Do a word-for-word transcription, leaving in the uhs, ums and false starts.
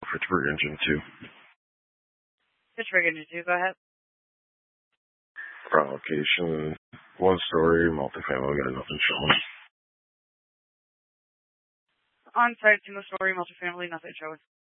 Pittsburgh Engine two. Pittsburgh Engine two, go ahead. Ground location, one story, multifamily, got nothing showing. On-site, single story, multifamily, nothing showing.